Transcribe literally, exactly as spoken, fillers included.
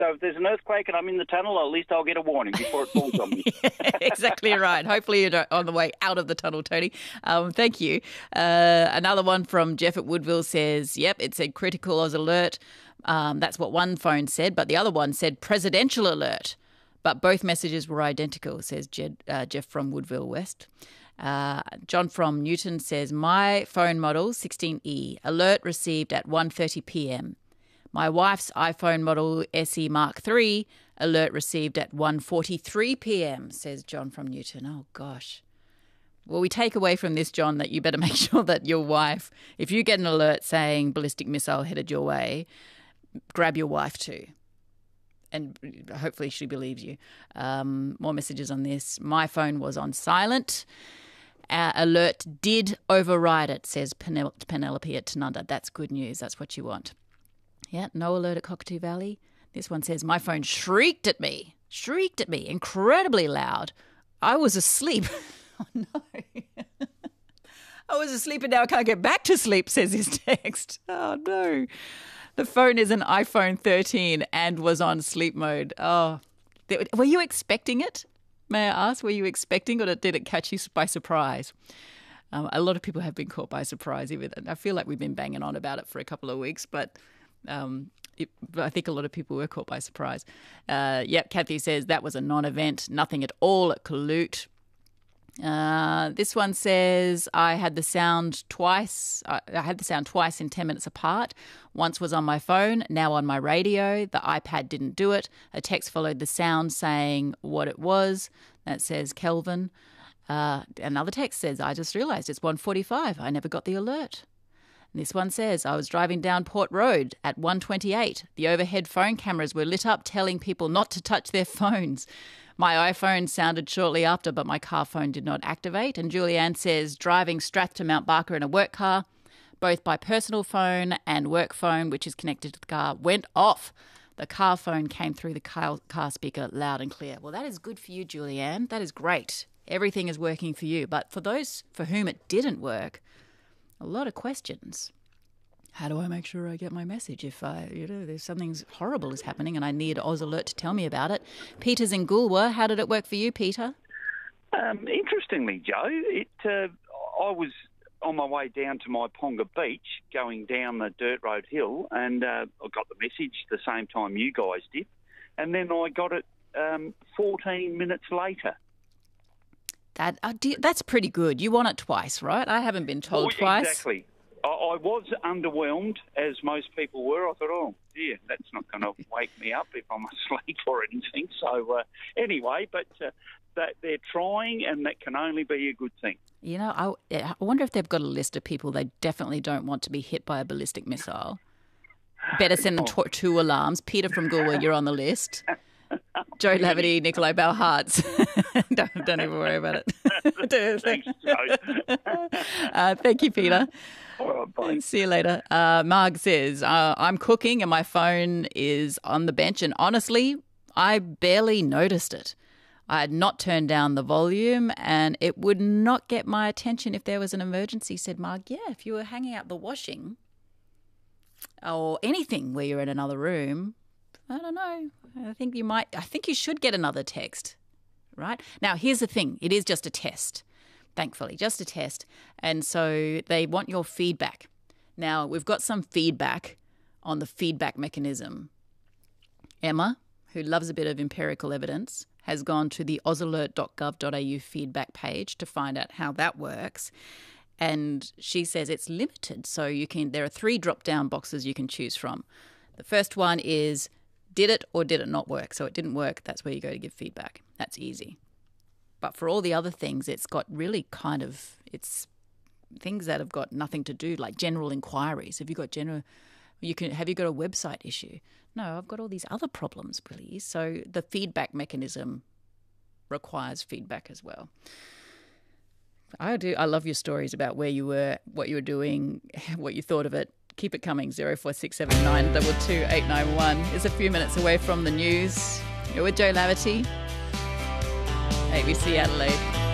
So if there's an earthquake and I'm in the tunnel, at least I'll get a warning before it falls on me. Exactly right. Hopefully you're on the way out of the tunnel, Tony. Um, thank you. Uh, another one from Jeff at Woodville says, yep, it said critical Oz alert. Um, that's what one phone said, but the other one said presidential alert. But both messages were identical, says Jed, uh, Jeff from Woodville West. Uh, John from Newton says, my phone model, sixteen E, alert received at one thirty p.m. My wife's iPhone model S E Mark three, alert received at one forty-three p.m, says John from Newton. Oh, gosh. Well, we take away from this, John, that you better make sure that your wife, if you get an alert saying ballistic missile headed your way, grab your wife too. And hopefully she believes you. Um, more messages on this. My phone was on silent. Uh, alert did override it, says Penel- Penelope at Tanunda. That's good news. That's what you want. Yeah, no alert at Cockatoo Valley. This one says, my phone shrieked at me, shrieked at me, incredibly loud. I was asleep. Oh, no. I was asleep and now I can't get back to sleep, says his text. Oh, no. The phone is an iPhone thirteen and was on sleep mode. Oh, were you expecting it? May I ask, were you expecting it or did it catch you by surprise? Um, a lot of people have been caught by surprise with it. I feel like we've been banging on about it for a couple of weeks, but um, it, I think a lot of people were caught by surprise. Uh, yep, Kathy says that was a non-event, nothing at all at Caloot. Uh, this one says I had the sound twice. I, I had the sound twice in ten minutes apart. Once was on my phone, now on my radio. The iPad didn't do it. A text followed the sound saying what it was. That says Kelvin. Uh, another text says I just realised it's one forty-five. I never got the alert. And this one says I was driving down Port Road at one twenty-eight. The overhead phone cameras were lit up telling people not to touch their phones. My iPhone sounded shortly after, but my car phone did not activate. And Julianne says, driving Strath to Mount Barker in a work car, both by personal phone and work phone, which is connected to the car, went off. The car phone came through the car, car speaker loud and clear. Well, that is good for you, Julianne. That is great. Everything is working for you. But for those for whom it didn't work, a lot of questions. How do I make sure I get my message if I, you know, there's something horrible is happening and I need Oz Alert to tell me about it? Peter's in Goolwa. How did it work for you, Peter? Um, interestingly, Joe, it uh, I was on my way down to my Ponga Beach, going down the dirt road hill, and uh, I got the message the same time you guys did, and then I got it um, fourteen minutes later. That uh, do, that's pretty good. You want it twice, right? I haven't been told well, twice. Exactly. I, I was underwhelmed, as most people were. I thought, oh, dear, that's not going to wake me up if I'm asleep or anything. So uh, anyway, but uh, that they're trying, and that can only be a good thing. You know, I, I wonder if they've got a list of people they definitely don't want to be hit by a ballistic missile. Better send them oh. two alarms. Peter from Goolwa, you're on the list. Joe Laverty, Nikolai Balhartz. don't, don't even worry about it. Thanks, Joe. uh, thank you, Peter. All right, bye. See you later. Uh, Marg says, uh, I'm cooking and my phone is on the bench, and honestly, I barely noticed it. I had not turned down the volume and it would not get my attention if there was an emergency, said Marg. Yeah, if you were hanging out the washing or anything where you're in another room, I don't know. I think you might, I think you should get another text, right? Now, here's the thing. It is just a test, thankfully, just a test. And so they want your feedback. Now, we've got some feedback on the feedback mechanism. Emma, who loves a bit of empirical evidence, has gone to the oz alert dot gov dot a u feedback page to find out how that works. And she says it's limited. So you can, there are three drop-down boxes you can choose from. The first one is, did it or did it not work? So it didn't work. That's where you go to give feedback. That's easy. But for all the other things, it's got really kind of, it's things that have got nothing to do, like general inquiries. Have you got general, you can, have you got a website issue? No, I've got all these other problems, please. So the feedback mechanism requires feedback as well. I do. I love your stories about where you were, what you were doing, what you thought of it. Keep it coming. zero four six seven nine double two eight nine one is a few minutes away from the news. You're with Joe Laverty, A B C Adelaide.